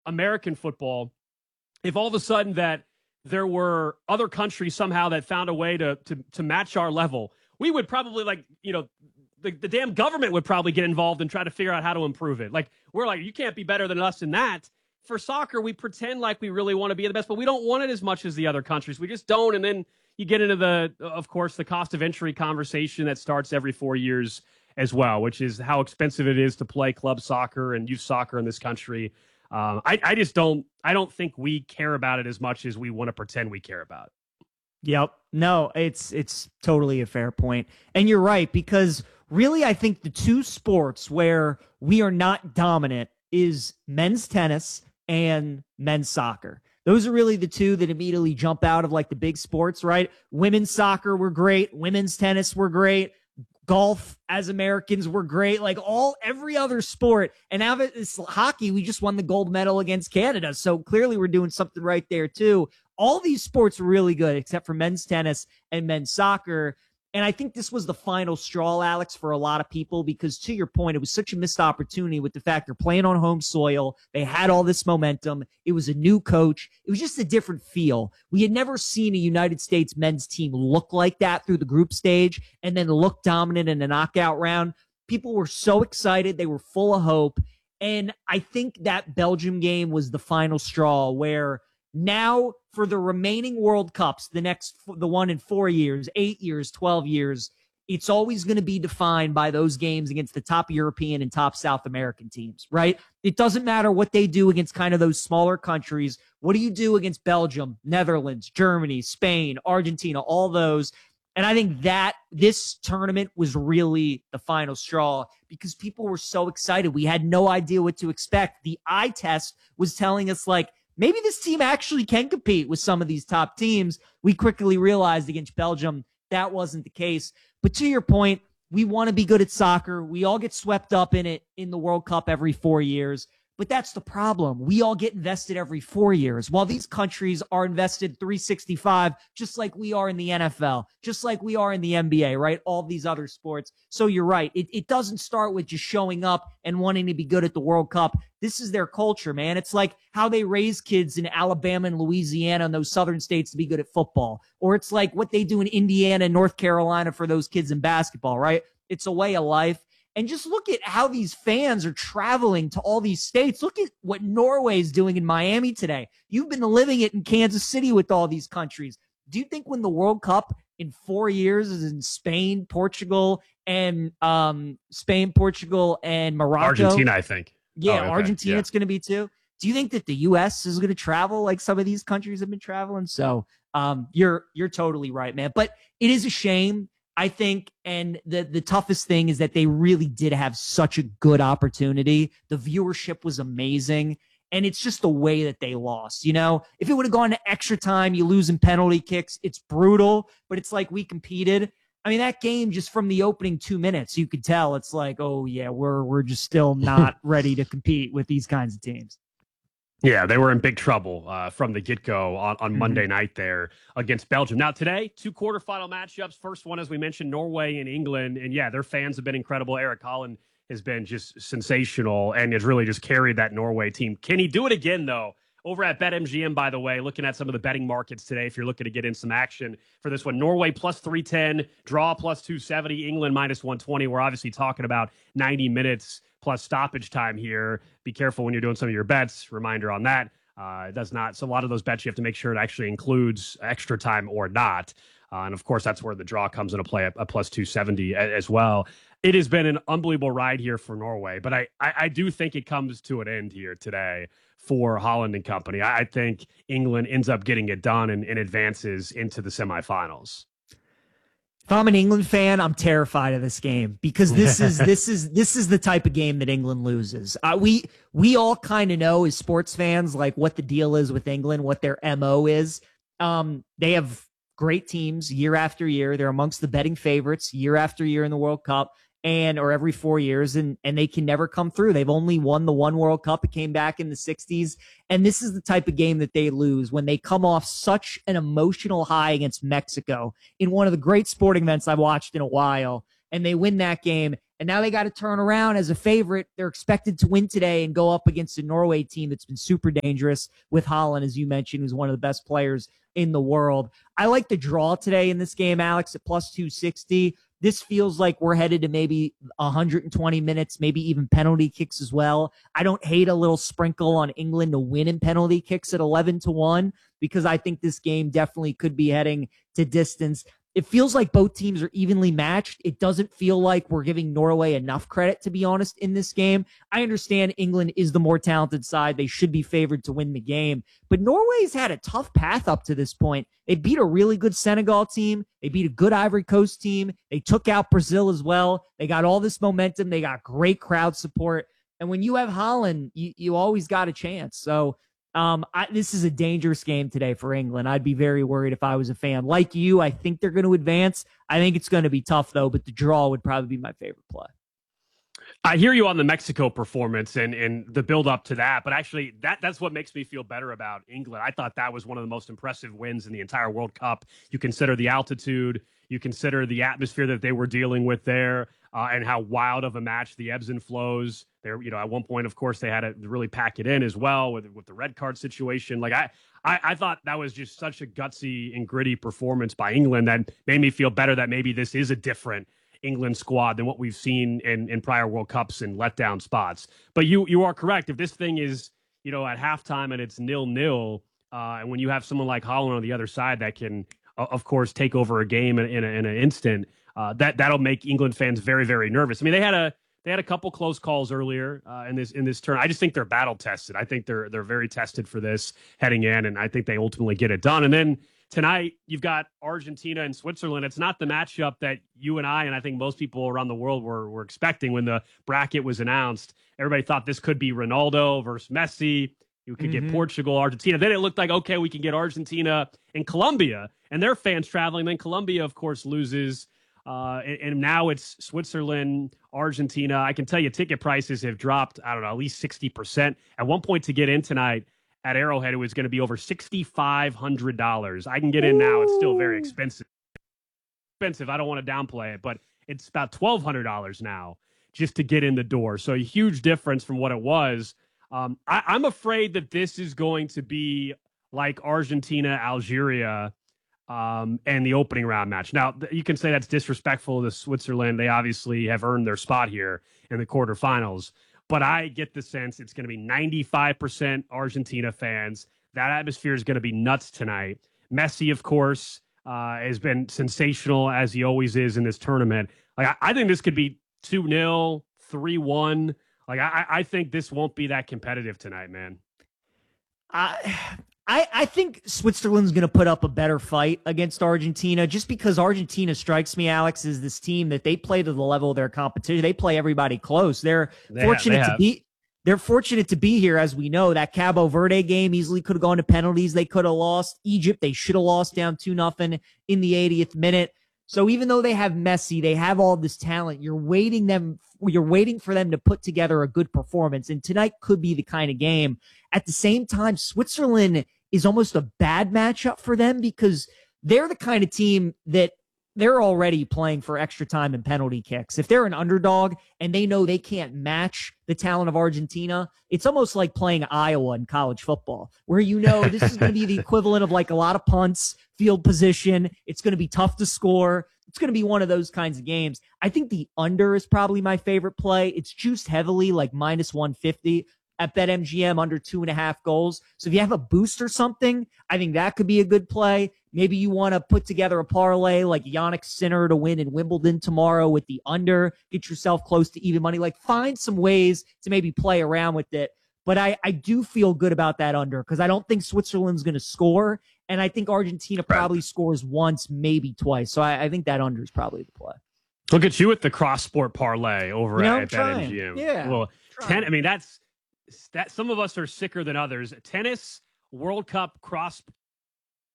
American football, if all of a sudden that there were other countries somehow that found a way to match our level, we would probably the damn government would probably get involved and try to figure out how to improve it. Like, we're like, you can't be better than us in that. For soccer, we pretend like we really want to be the best, but we don't want it as much as the other countries. We just don't. And then you get into of course, the cost of entry conversation that starts every 4 years as well, which is how expensive it is to play club soccer and youth soccer in this country. I just don't. I don't think we care about it as much as we want to pretend we care about it. Yep. No, it's totally a fair point. And you're right, because really I think the two sports where we are not dominant is men's tennis and men's soccer. Those are really the two that immediately jump out of like the big sports, right? Women's soccer were great. Women's tennis were great. Golf as Americans were great. Like every other sport. And now that it's hockey, we just won the gold medal against Canada. So clearly we're doing something right there too. All these sports are really good except for men's tennis and men's soccer. And I think this was the final straw, Alex, for a lot of people, because to your point, it was such a missed opportunity with the fact they're playing on home soil. They had all this momentum. It was a new coach. It was just a different feel. We had never seen a United States men's team look like that through the group stage and then look dominant in a knockout round. People were so excited. They were full of hope. And I think that Belgium game was the final straw where now for the remaining World Cups, the one in 4 years, 8 years, 12 years, it's always going to be defined by those games against the top European and top South American teams, right? It doesn't matter what they do against kind of those smaller countries. What do you do against Belgium, Netherlands, Germany, Spain, Argentina, all those? And I think that this tournament was really the final straw because people were so excited. We had no idea what to expect. The eye test was telling us, like, maybe this team actually can compete with some of these top teams. We quickly realized against Belgium that wasn't the case. But to your point, we want to be good at soccer. We all get swept up in it in the World Cup every 4 years. But that's the problem. We all get invested every 4 years, while these countries are invested 365, just like we are in the NFL, just like we are in the NBA, right? All these other sports. So you're right. It doesn't start with just showing up and wanting to be good at the World Cup. This is their culture, man. It's like how they raise kids in Alabama and Louisiana and those southern states to be good at football. Or it's like what they do in Indiana and North Carolina for those kids in basketball, right? It's a way of life. And just look at how these fans are traveling to all these states. Look at what Norway is doing in Miami today. You've been living it in Kansas City with all these countries. Do you think when the World Cup in 4 years is in Spain, Portugal, and Morocco? Argentina, I think. Yeah, okay. Argentina, it's going to be too. Do you think that the U.S. is going to travel like some of these countries have been traveling? So you're totally right, man. But it is a shame, I think, and the toughest thing is that they really did have such a good opportunity. The viewership was amazing, and it's just the way that they lost. You know, if it would have gone to extra time, you lose in penalty kicks. It's brutal, but it's like we competed. I mean, that game, just from the opening 2 minutes, you could tell it's like, oh yeah, we're just still not ready to compete with these kinds of teams. Yeah, they were in big trouble from the get-go on Monday night there against Belgium. Now, today, 2 quarterfinal matchups. First one, as we mentioned, Norway and England. And, yeah, their fans have been incredible. Eric Holland has been just sensational and has really just carried that Norway team. Can he do it again, though? Over at BetMGM, by the way, looking at some of the betting markets today, if you're looking to get in some action for this one, Norway plus 310, draw plus 270, England minus 120. We're obviously talking about 90 minutes plus stoppage time here. Be careful when you're doing some of your bets. Reminder on that. It does not. So a lot of those bets, you have to make sure it actually includes extra time or not. And of course, that's where the draw comes into play, a plus 270 as well. It has been an unbelievable ride here for Norway, but I do think it comes to an end here today for Holland and company. I think England ends up getting it done and advances into the semifinals. If I'm an England fan, I'm terrified of this game because this is the type of game that England loses. We all kind of know as sports fans like what the deal is with England, what their MO is. They have great teams year after year. They're amongst the betting favorites year after year in the World Cup or every 4 years, and they can never come through. They've only won the one World Cup. It came back in the 60s. And this is the type of game that they lose when they come off such an emotional high against Mexico in one of the great sporting events I've watched in a while. And they win that game. And now they got to turn around as a favorite. They're expected to win today and go up against a Norway team that's been super dangerous with Haaland, as you mentioned, who's one of the best players in the world. I like the draw today in this game, Alex, at plus 260. This feels like we're headed to maybe 120 minutes, maybe even penalty kicks as well. I don't hate a little sprinkle on England to win in penalty kicks at 11-1 because I think this game definitely could be heading to distance. It feels like both teams are evenly matched. It doesn't feel like we're giving Norway enough credit, to be honest, in this game. I understand England is the more talented side. They should be favored to win the game. But Norway's had a tough path up to this point. They beat a really good Senegal team. They beat a good Ivory Coast team. They took out Brazil as well. They got all this momentum. They got great crowd support. And when you have Haaland, you always got a chance. So this is a dangerous game today for England. I'd be very worried if I was a fan. Like you, I think they're going to advance. I think it's going to be tough, though, but the draw would probably be my favorite play. I hear you on the Mexico performance and the build up to that, but actually that's what makes me feel better about England. I thought that was one of the most impressive wins in the entire World Cup. You consider the altitude, you consider the atmosphere that they were dealing with there, and how wild of a match, the ebbs and flows. There, at one point, of course, they had to really pack it in as well with the red card situation. Like I thought that was just such a gutsy and gritty performance by England that made me feel better that maybe this is a different England squad than what we've seen in prior World Cups and letdown spots. But you are correct. If this thing is, at halftime and it's 0-0, and when you have someone like Haaland on the other side that can, of course, take over a game in an instant, that'll make England fans very, very nervous. I mean, they had a couple close calls earlier in this turn. I just think they're battle tested. I think they're very tested for this heading in, and I think they ultimately get it done. And then tonight, you've got Argentina and Switzerland. It's not the matchup that you and I think most people around the world were expecting when the bracket was announced. Everybody thought this could be Ronaldo versus Messi. You could get Portugal, Argentina. Then it looked like, okay, we can get Argentina and Colombia and their fans traveling. Then Colombia, of course, loses. And now it's Switzerland, Argentina. I can tell you ticket prices have dropped, I don't know, at least 60%. At one point to get in tonight, at Arrowhead, it was going to be over $6,500. I can get in now. It's still very expensive. I don't want to downplay it, but it's about $1,200 now just to get in the door. So a huge difference from what it was. I'm afraid that this is going to be like Argentina, Algeria, and the opening round match. Now, you can say that's disrespectful to Switzerland. They obviously have earned their spot here in the quarterfinals. But I get the sense it's going to be 95% Argentina fans. That atmosphere is going to be nuts tonight. Messi, of course, has been sensational, as he always is in this tournament. Like I think this could be 2-0, 3-1. Like I think this won't be that competitive tonight, man. I think Switzerland's going to put up a better fight against Argentina just because Argentina strikes me, Alex, as this team that they play to the level of their competition. They play everybody close. They're fortunate to be here, as we know. That Cabo Verde game easily could have gone to penalties. They could have lost. Egypt, they should have lost down 2-0 in the 80th minute. So even though they have Messi, they have all this talent, you're waiting for them to put together a good performance. And tonight could be the kind of game. At the same time, Switzerland is almost a bad matchup for them because they're the kind of team that they're already playing for extra time and penalty kicks. If they're an underdog and they know they can't match the talent of Argentina, it's almost like playing Iowa in college football, where this is going to be the equivalent of like a lot of punts, field position. It's going to be tough to score. It's going to be one of those kinds of games. I think the under is probably my favorite play. It's juiced heavily, like minus 150. At BetMGM under 2.5 goals. So if you have a boost or something, I think that could be a good play. Maybe you want to put together a parlay like Jannik Sinner to win in Wimbledon tomorrow with the under, get yourself close to even money. Like find some ways to maybe play around with it. But I do feel good about that under because I don't think Switzerland's going to score. And I think Argentina probably scores once, maybe twice. So I think that under is probably the play. Look at you with the cross-sport parlay over at BetMGM. Yeah. Well, that some of us are sicker than others. Tennis World Cup cross